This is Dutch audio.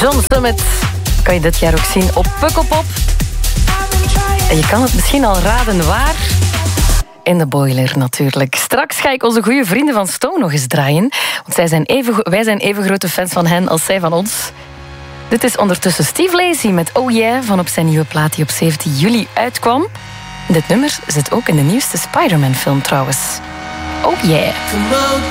John Summit kan je dit jaar ook zien op Pukkelpop. En je kan het misschien al raden waar. In de boiler natuurlijk. Straks ga ik onze goede vrienden van Stone nog eens draaien. Want wij zijn even grote fans van hen als zij van ons. Dit is ondertussen Steve Lacy met Oh Yeah van op zijn nieuwe plaat die op 17 juli uitkwam. Dit nummer zit ook in de nieuwste Spider-Man film trouwens. Oh Yeah.